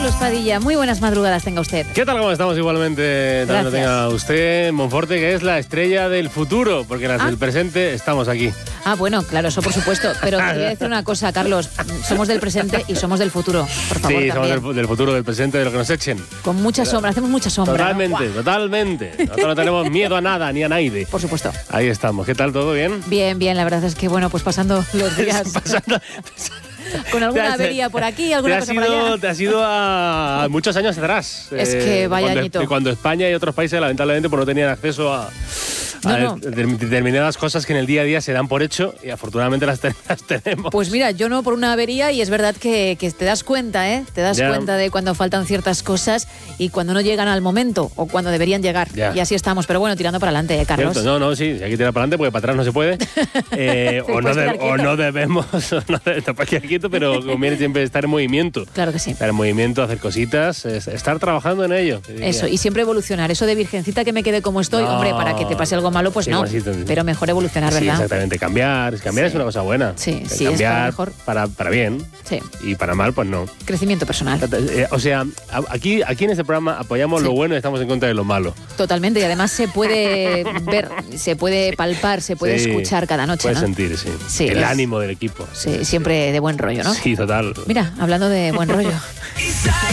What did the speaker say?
Carlos Padilla, muy buenas madrugadas tenga usted. ¿Qué tal? ¿Cómo estamos? Igualmente también lo tenga usted. Monforte, que es la estrella del futuro, porque las del presente estamos aquí. Bueno, claro, eso por supuesto. Pero te voy a decir una cosa, Carlos. Somos del presente y somos del futuro, por favor. Sí, también. somos del futuro, del presente, de lo que nos echen. Con mucha sombra, hacemos mucha sombra. Totalmente, totalmente. Nosotros no tenemos miedo a nada, ni a nadie. Por supuesto. Ahí estamos. ¿Qué tal? ¿Todo bien? Bien, bien. La verdad es que, bueno, pues pasando los días... Con alguna avería por aquí, alguna cosa por allá. Te has ido a muchos años atrás. Es que vaya añito. Cuando España y otros países lamentablemente pues no tenían acceso a determinadas cosas que en el día a día se dan por hecho y afortunadamente las tenemos. Pues mira, yo no por una avería y es verdad que te das cuenta, ¿eh? Te das cuenta de cuando faltan ciertas cosas y cuando no llegan al momento o cuando deberían llegar. Y así estamos, pero bueno, tirando para adelante, Carlos. Cierto. No, sí, hay que tirar para adelante porque para atrás no se puede. o no debemos, quieto, pero conviene siempre estar en movimiento. Claro que sí. Estar en movimiento, hacer cositas, estar trabajando en ello. Eso, y siempre evolucionar. Eso de virgencita que me quede como estoy, hombre, para que te pase algo malo, pues sí, no. Pero mejor evolucionar, ¿verdad? Sí, exactamente. Cambiar es una cosa buena. Sí, cambiar es para bien. Sí. Y para mal, pues no. Crecimiento personal. O sea, aquí en este programa apoyamos lo bueno y estamos en contra de lo malo. Totalmente. Y además se puede ver, se puede palpar, se puede escuchar cada noche, puedes ¿no? sentir, sí. El ánimo del equipo. Sí, siempre de buen rollo, ¿no? Sí, total. Mira, hablando de buen rollo.